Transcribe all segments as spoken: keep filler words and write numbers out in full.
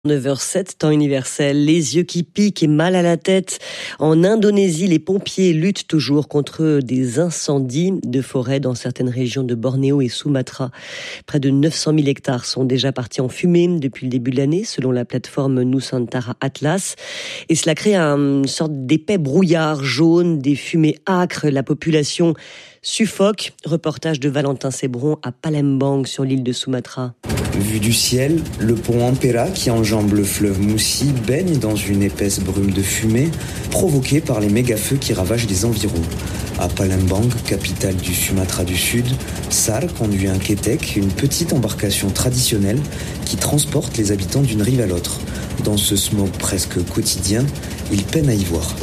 neuf heures sept, temps universel, les yeux qui piquent et mal à la tête. En Indonésie, les pompiers luttent toujours contre des incendies de forêt dans certaines régions de Bornéo et Sumatra. Près de neuf cent mille hectares sont déjà partis en fumée depuis le début de l'année, selon la plateforme Nusantara Atlas. Et cela crée une sorte d'épais brouillard jaune, des fumées âcres. La population suffoque. Reportage de Valentin Sébron à Palembang sur l'île de Sumatra. Vu du ciel, le pont Ampera qui enjambe le fleuve Moussi baigne dans une épaisse brume de fumée provoquée par les méga-feux qui ravagent les environs. À Palembang, capitale du Sumatra du Sud, Sar conduit un ketek, une petite embarcation traditionnelle qui transporte les habitants d'une rive à l'autre. Dans ce smog presque quotidien, il peine à y voir.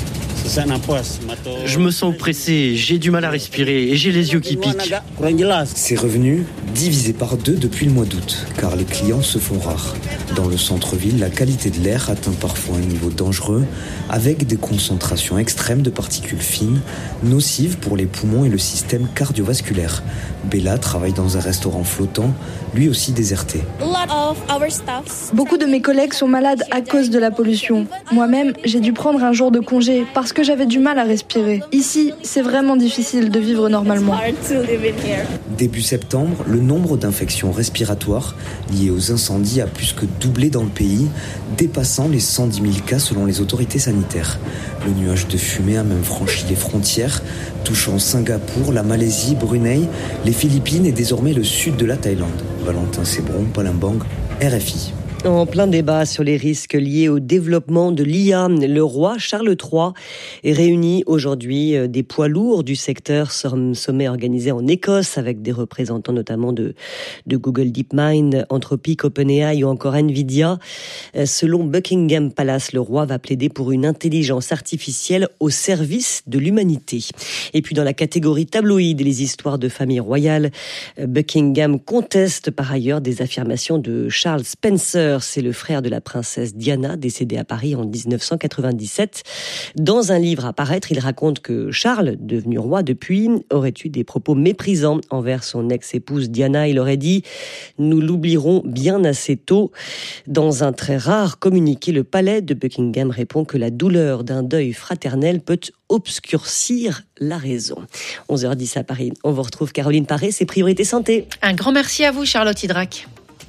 Je me sens oppressé, j'ai du mal à respirer et j'ai les yeux qui piquent. Ses revenus divisés par deux depuis le mois d'août, car les clients se font rares. Dans le centre-ville, la qualité de l'air atteint parfois un niveau dangereux, avec des concentrations extrêmes de particules fines, nocives pour les poumons et le système cardiovasculaire. Bella travaille dans un restaurant flottant, lui aussi déserté. Beaucoup de mes collègues sont malades à cause de la pollution. Moi-même, j'ai dû prendre un jour de congé parce que j'avais du mal à respirer. Ici, c'est vraiment difficile de vivre normalement. Début septembre, le nombre d'infections respiratoires liées aux incendies a plus que doublé dans le pays, dépassant les cent dix mille cas selon les autorités sanitaires. Le nuage de fumée a même franchi les frontières, touchant Singapour, la Malaisie, Brunei, les Philippines et désormais le sud de la Thaïlande. Valentin Sébron, Palembang, R F I. En plein débat sur les risques liés au développement de l'I A, le roi Charles trois est réuni aujourd'hui des poids lourds du secteur, sommet organisé en Écosse avec des représentants notamment de, de Google DeepMind, Anthropic, OpenAI ou encore Nvidia. Selon Buckingham Palace, le roi va plaider pour une intelligence artificielle au service de l'humanité. Et puis dans la catégorie tabloïd, les histoires de famille royale, Buckingham conteste par ailleurs des affirmations de Charles Spencer. C'est le frère de la princesse Diana, décédée à Paris en dix-neuf cent quatre-vingt-dix-sept. Dans un livre à paraître, il raconte que Charles, devenu roi depuis, aurait eu des propos méprisants envers son ex-épouse Diana. Il aurait dit « Nous l'oublierons bien assez tôt ». Dans un très rare communiqué, le palais de Buckingham répond que la douleur d'un deuil fraternel peut obscurcir la raison. onze heures dix à Paris. On vous retrouve Caroline Paré, c'est Priorité Santé. Un grand merci à vous, Charlotte Hydrac.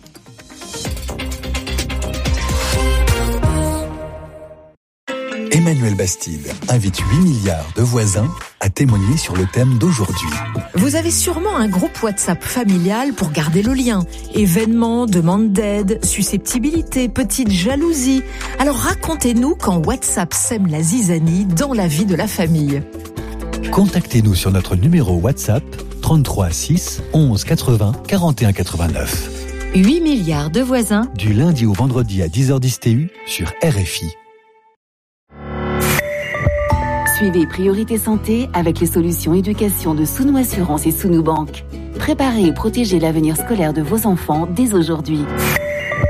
Emmanuel Bastide invite huit milliards de voisins à témoigner sur le thème d'aujourd'hui. Vous avez sûrement un groupe WhatsApp familial pour garder le lien. Événements, demandes d'aide, susceptibilité, petite jalousie. Alors racontez-nous quand WhatsApp sème la zizanie dans la vie de la famille. Contactez-nous sur notre numéro WhatsApp trente-trois six onze quatre-vingts quarante et un quatre-vingt-neuf. huit milliards de voisins. Du lundi au vendredi à dix heures dix T U sur R F I. Suivez Priorité Santé avec les solutions éducation de Sounou Assurance et Sounou Banque. Préparez et protégez l'avenir scolaire de vos enfants dès aujourd'hui.